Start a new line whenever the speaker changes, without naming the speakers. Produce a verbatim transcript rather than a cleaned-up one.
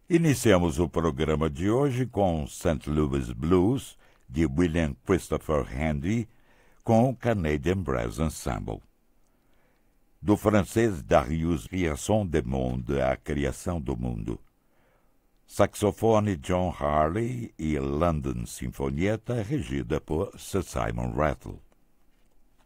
Iniciamos o programa de hoje com Saint Louis Blues, de William Christopher Handy, com o Canadian Brass Ensemble. Do francês Darius Création du Monde, A Criação do Mundo. Saxofone John Harley e London Sinfonietta, regida por Sir Simon Rattle.